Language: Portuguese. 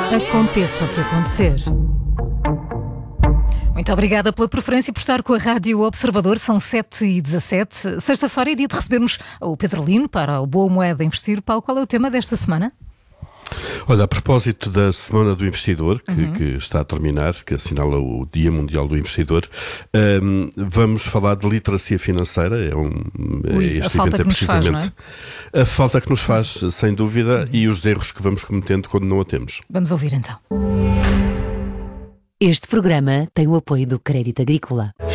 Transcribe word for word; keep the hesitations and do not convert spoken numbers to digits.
Aconteça o que acontecer. Muito obrigada pela preferência e por estar com a Rádio Observador. São sete e dezassete. Sexta-feira é dia de recebermos o Pedro Lino para o Boa Moeda Investir. Paulo, qual é o tema desta semana? Olha, a propósito da Semana do Investidor, que, Uhum. que está a terminar, que assinala o Dia Mundial do Investidor, um, vamos falar de literacia financeira. É um, Ui, este a falta evento é que nos faz, precisamente não é? a falta que nos faz, sem dúvida, e os erros que vamos cometendo quando não a temos. Vamos ouvir então. Este programa tem o apoio do Crédito Agrícola.